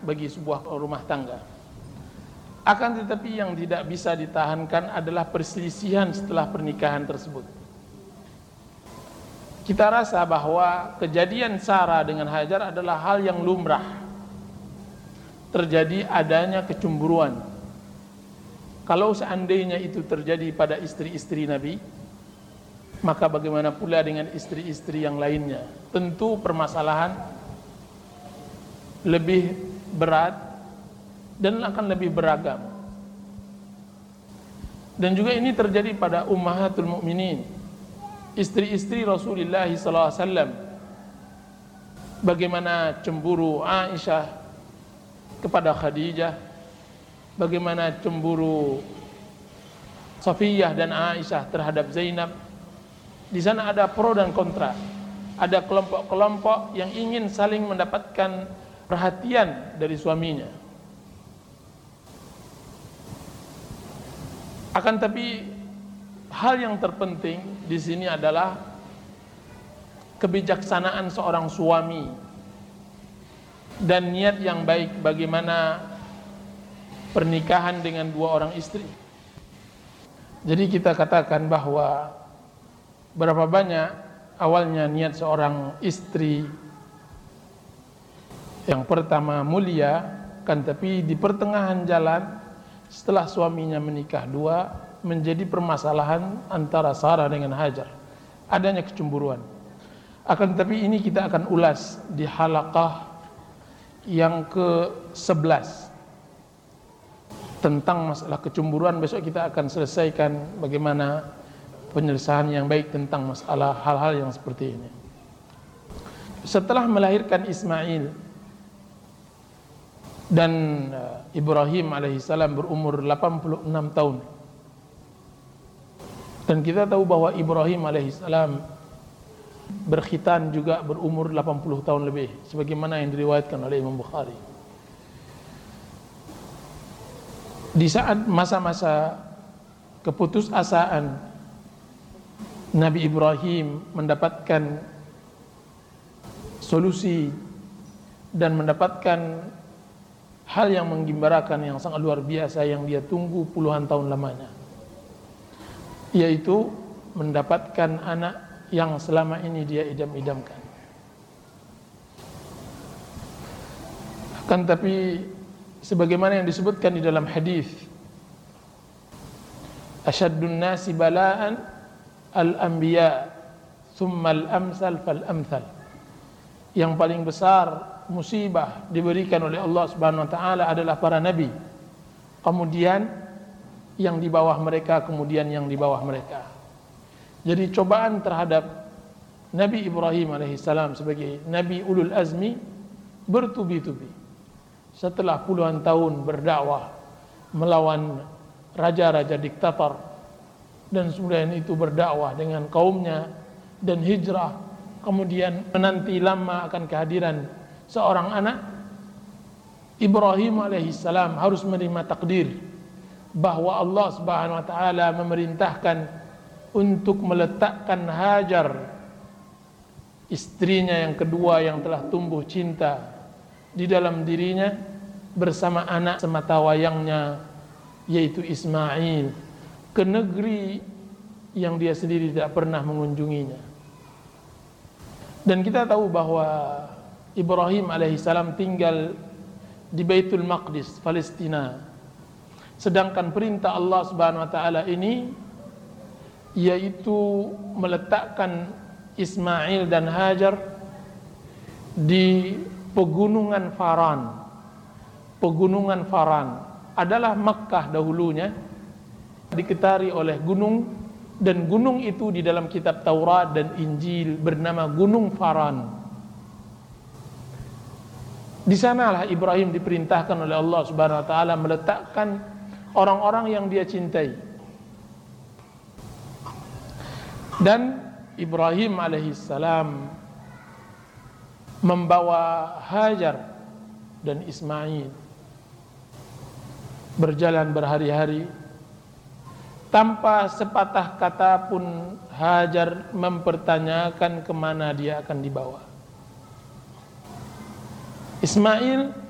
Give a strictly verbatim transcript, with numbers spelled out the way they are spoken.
bagi sebuah rumah tangga. Akan tetapi yang tidak bisa ditahankan adalah perselisihan setelah pernikahan tersebut. Kita rasa bahwa kejadian Sarah dengan Hajar adalah hal yang lumrah. Terjadi adanya kecemburuan. Kalau seandainya itu terjadi pada istri-istri Nabi, maka bagaimana pula dengan istri-istri yang lainnya? Tentu permasalahan lebih berat dan akan lebih beragam. Dan juga ini terjadi pada ummahatul mukminin, istri-istri Rasulullah sallallahu alaihi wasallam. Bagaimana cemburu Aisyah kepada Khadijah, bagaimana cemburu Safiyah dan Aisyah terhadap Zainab. Di sana ada pro dan kontra. Ada kelompok-kelompok yang ingin saling mendapatkan perhatian dari suaminya. Akan tapi hal yang terpenting di sini adalah kebijaksanaan seorang suami dan niat yang baik bagaimana pernikahan dengan dua orang istri. Jadi kita katakan bahwa berapa banyak awalnya niat seorang istri yang pertama mulia, kan tapi di pertengahan jalan setelah suaminya menikah dua, menjadi permasalahan antara Sarah dengan Hajar, adanya kecemburuan. Akan tetapi ini kita akan ulas di halaqah yang ke sebelas tentang masalah kecemburuan. Besok kita akan selesaikan bagaimana penyelesaian yang baik tentang masalah hal-hal yang seperti ini. Setelah melahirkan Ismail dan Ibrahim alaihissalam berumur delapan puluh enam tahun, dan kita tahu bahwa Ibrahim alaihissalam berkhitan juga berumur delapan puluh tahun lebih, sebagaimana yang diriwayatkan oleh Imam Bukhari. Di saat masa-masa keputusasaan Nabi Ibrahim mendapatkan solusi dan mendapatkan hal yang menggembirakan yang sangat luar biasa yang dia tunggu puluhan tahun lamanya, yaitu mendapatkan anak yang selama ini dia idam-idamkan. Akan tapi sebagaimana yang disebutkan di dalam hadis, asyaddun nasi bala'an al-anbiya thumma al-amsal fal-amsal. Yang paling besar musibah diberikan oleh Allah Subhanahu wa taala adalah para nabi. Kemudian yang di bawah mereka, kemudian yang di bawah mereka. Jadi cobaan terhadap Nabi Ibrahim alaihissalam sebagai nabi ulul azmi bertubi-tubi. Setelah puluhan tahun berdakwah melawan raja-raja diktator, dan kemudian itu berdakwah dengan kaumnya dan hijrah, kemudian menanti lama akan kehadiran seorang anak, Ibrahim alaihissalam harus menerima takdir bahwa Allah Subhanahu wa taala memerintahkan untuk meletakkan Hajar, istrinya yang kedua yang telah tumbuh cinta di dalam dirinya, bersama anak sematawayangnya yaitu Ismail, ke negeri yang dia sendiri tidak pernah mengunjunginya. Dan kita tahu bahwa Ibrahim alaihissalam tinggal di Baitul Maqdis, Palestina. Sedangkan perintah Allah Subhanahu wa taala ini yaitu meletakkan Ismail dan Hajar di pegunungan Faran. Pegunungan Faran adalah Makkah dahulunya, diketari oleh gunung, dan gunung itu di dalam kitab Taurat dan Injil bernama Gunung Faran. Di sanalah Ibrahim diperintahkan oleh Allah Subhanahu wa taala meletakkan orang-orang yang dia cintai. Dan Ibrahim alaihissalam membawa Hajar dan Ismail berjalan berhari-hari tanpa sepatah kata pun Hajar mempertanyakan kemana dia akan dibawa. Ismail